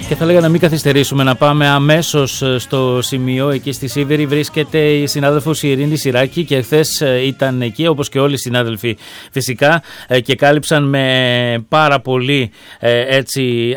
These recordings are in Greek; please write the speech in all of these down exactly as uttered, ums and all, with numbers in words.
Και θα λέγα να μην καθυστερήσουμε, να πάμε αμέσως στο σημείο. Εκεί στη Σίβηρη βρίσκεται η συνάδελφος η Ειρήνη Συράκη και χθες ήταν εκεί, όπως και όλοι οι συνάδελφοι φυσικά, και κάλυψαν με πάρα πολύ έτσι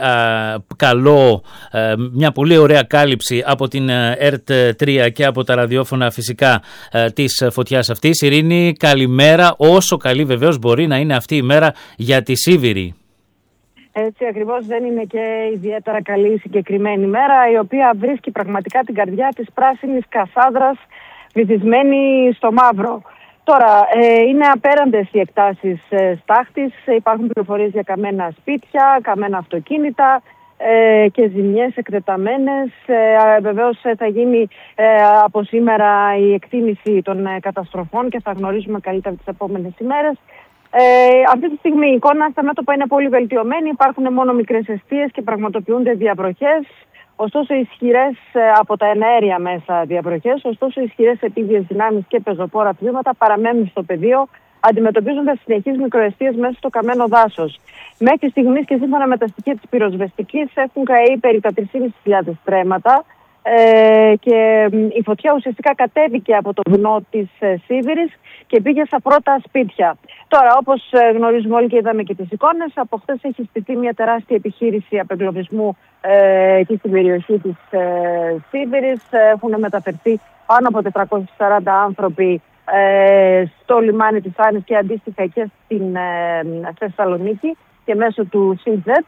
καλό, μια πολύ ωραία κάλυψη από την ΕΡΤ τρία και από τα ραδιόφωνα φυσικά της φωτιάς αυτής. Ειρήνη, καλημέρα, όσο καλή βεβαίως μπορεί να είναι αυτή η μέρα για τη Σίβηρη. Έτσι ακριβώς, δεν είναι και ιδιαίτερα καλή η συγκεκριμένη μέρα, η οποία βρίσκει πραγματικά την καρδιά της πράσινης Κασάνδρας βυθισμένη στο μαύρο. Τώρα, ε, είναι απέραντες οι εκτάσεις ε, στάχτης, υπάρχουν πληροφορίες για καμένα σπίτια, καμένα αυτοκίνητα ε, και ζημιές εκτεταμένες. Ε, βεβαίως θα γίνει ε, από σήμερα η εκτίμηση των ε, καταστροφών και θα γνωρίζουμε καλύτερα τις επόμενες ημέρες. Ε, αυτή τη στιγμή η εικόνα στα μέτωπα είναι πολύ βελτιωμένη, υπάρχουν μόνο μικρές εστίες και πραγματοποιούνται διαβροχές, ωστόσο ισχυρές από τα εναέρια μέσα διαβροχές, ωστόσο ισχυρές επίγειες δυνάμεις και πεζοπόρα τμήματα παραμένουν στο πεδίο, αντιμετωπίζοντας συνεχείς μικροεστίες μέσα στο καμένο δάσος. Μέχρι στιγμής και σύμφωνα με τα στοιχεία της πυροσβεστικής έχουν καεί περί τα τρεις χιλιάδες πεντακόσια στρέμματα. Ε, και η φωτιά ουσιαστικά κατέβηκε από το βουνό της ε, Σίβηρης και πήγε στα πρώτα σπίτια. Τώρα, όπως ε, γνωρίζουμε όλοι και είδαμε και τις εικόνες, από χθες έχει στηθεί μια τεράστια επιχείρηση απεγκλωβισμού ε, εκεί στην περιοχή της ε, Σίβηρης. Έχουν μεταφερθεί πάνω από τετρακόσιοι σαράντα άνθρωποι ε, στο λιμάνι της Άνης και αντίστοιχα και στην ε, Θεσσαλονίκη και μέσω του σι ζετ.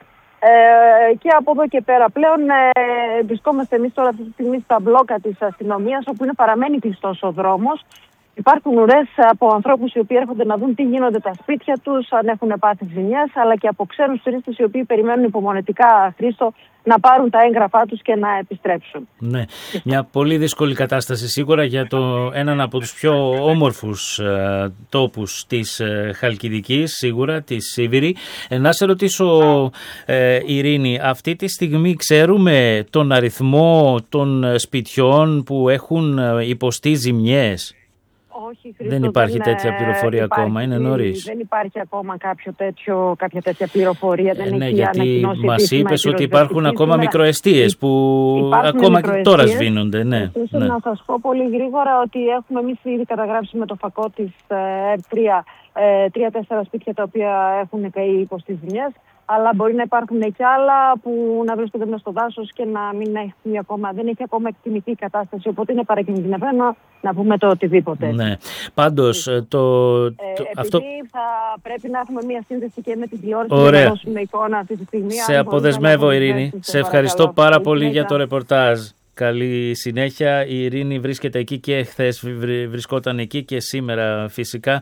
Ε, και από εδώ και πέρα πλέον ε, βρισκόμαστε εμείς τώρα αυτή τη στιγμή στα μπλόκα της αστυνομίας, όπου είναι παραμένει κλειστός ο δρόμος. Υπάρχουν ουρές από ανθρώπους οι οποίοι έρχονται να δουν τι γίνονται τα σπίτια τους, αν έχουν πάθει ζημιές, αλλά και από ξένους τουρίστες οι οποίοι περιμένουν υπομονετικά, Χρήστο, να πάρουν τα έγγραφά τους και να επιστρέψουν. Ναι, μια πολύ δύσκολη κατάσταση σίγουρα για το, έναν από τους πιο όμορφους ε, τόπους της ε, Χαλκιδικής, σίγουρα, της Σίβηρη. Ε, να σε ρωτήσω, ε, Ειρήνη, αυτή τη στιγμή ξέρουμε τον αριθμό των σπιτιών που έχουν υποστεί ζημιές? Όχι, Χρήστο, δεν υπάρχει δεν, τέτοια πληροφορία υπάρχει, ακόμα, είναι νωρίς. Δεν υπάρχει ακόμα κάποιο τέτοιο, κάποια τέτοια πληροφορία. Δεν ε, ναι, έχει γιατί μας είπες ότι υπάρχουν ακόμα μικροεστίες που υπάρχουν ακόμα και τώρα σβήνονται. Ναι, ναι. Να σας πω πολύ γρήγορα ότι έχουμε εμείς ήδη καταγράψει με το φακό της ΕΡΤ τρία τρία-τέσσερα σπίτια τα οποία έχουν καεί υποστεί ζημιές. Αλλά μπορεί να υπάρχουν και άλλα που να βρίσκονται μέσα στο δάσος και να μην έχει ακόμα, δεν έχει ακόμα εκτιμηθεί η κατάσταση. Οπότε είναι παρακινδυνευμένο να πούμε το οτιδήποτε. Ναι. Πάντως, το, το, ε, επειδή αυτό... θα πρέπει να έχουμε μία σύνδεση και με την τηλεόραση Ωραία. να δώσουμε εικόνα αυτή τη στιγμή. Σε αποδεσμεύω, Ειρήνη. Σε, σε ευχαριστώ πάρα πολύ, πολύ για το ρεπορτάζ. Καλή συνέχεια. Η Ειρήνη βρίσκεται εκεί και χθες βρισκόταν εκεί και σήμερα φυσικά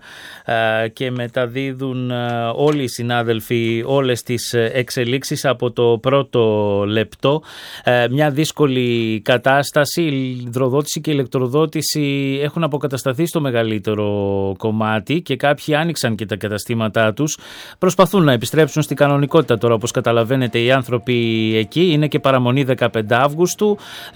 και μεταδίδουν όλοι οι συνάδελφοι όλες τις εξελίξεις από το πρώτο λεπτό. Μια δύσκολη κατάσταση. Η υδροδότηση και η ηλεκτροδότηση έχουν αποκατασταθεί στο μεγαλύτερο κομμάτι και κάποιοι άνοιξαν και τα καταστήματά τους. Προσπαθούν να επιστρέψουν στην κανονικότητα τώρα, όπως καταλαβαίνετε, οι άνθρωποι εκεί. Είναι και παραμονή δεκαπέντε Αυγούστου.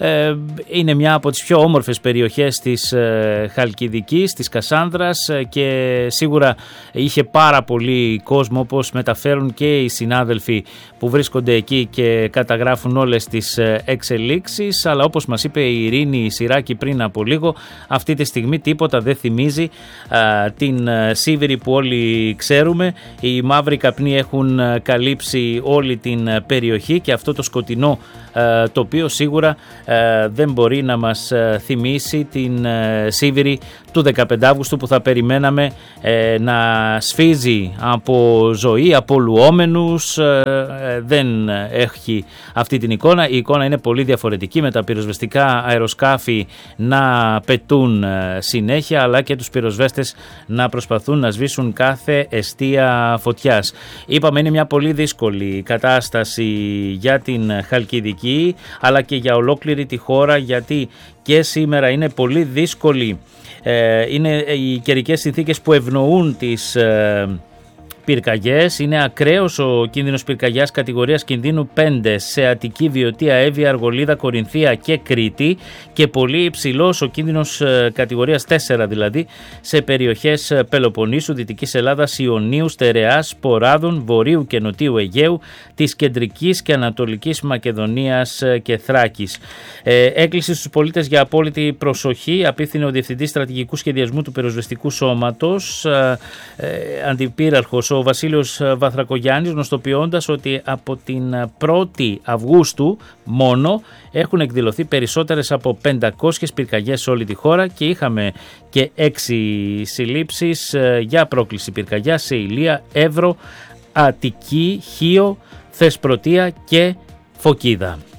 Είναι μια από τις πιο όμορφες περιοχές της Χαλκιδικής, της Κασάνδρας και σίγουρα είχε πάρα πολύ κόσμο, όπως μεταφέρουν και οι συνάδελφοι που βρίσκονται εκεί και καταγράφουν όλες τις εξελίξεις, αλλά όπως μας είπε η Ειρήνη Συράκη πριν από λίγο, αυτή τη στιγμή τίποτα δεν θυμίζει α, την Σίβηρη που όλοι ξέρουμε. Οι μαύροι καπνοί έχουν καλύψει όλη την περιοχή και αυτό το σκοτεινό α, τοπίο σίγουρα α, δεν μπορεί να μας θυμίσει την Σίβηρη του δεκαπέντε Αυγούστου που θα περιμέναμε ε, να σφίζει από ζωή, από λουόμενους. Ε, δεν έχει αυτή την εικόνα. Η εικόνα είναι πολύ διαφορετική, με τα πυροσβεστικά αεροσκάφη να πετούν συνέχεια, αλλά και τους πυροσβέστες να προσπαθούν να σβήσουν κάθε εστία φωτιάς. Είπαμε, είναι μια πολύ δύσκολη κατάσταση για την Χαλκιδική, αλλά και για ολόκληρη τη χώρα, γιατί και σήμερα είναι πολύ δύσκολη. Είναι οι καιρικές συνθήκες που ευνοούν τις πυρκαγιές. Είναι ακραίος ο κίνδυνος πυρκαγιάς κατηγορίας κινδύνου πέντε σε Αττική, Βιωτία, Εύβοια, Αργολίδα, Κορινθία και Κρήτη και πολύ υψηλός ο κίνδυνος κατηγορίας τέσσερα δηλαδή σε περιοχές Πελοποννήσου, Δυτικής Ελλάδας, Ιωνίου, Στερεάς, Ποράδων, Βορείου και Νοτίου Αιγαίου, της Κεντρικής και Ανατολικής Μακεδονίας και Θράκης. Ε, έκκληση στους πολίτες για απόλυτη προσοχή απίθυνε ο Διευθυντής Στρατηγικού Σχεδιασμού του Πυροσβεστικού Σώματος, ε, ε, αντιπύραρχος ο Βασίλειος Βαθρακογιάννης, γνωστοποιώντας ότι από την πρώτη Αυγούστου μόνο έχουν εκδηλωθεί περισσότερες από πεντακόσιες πυρκαγιές σε όλη τη χώρα και είχαμε και έξι συλλήψεις για πρόκληση πυρκαγιάς σε Ηλεία, Εύρο, Αττική, Χίο, Θεσπρωτεία και Φωκίδα.